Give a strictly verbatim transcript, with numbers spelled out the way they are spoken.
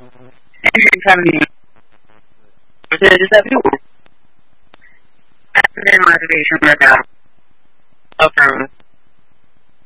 Kami jadi sabi ko, may motivation na daw from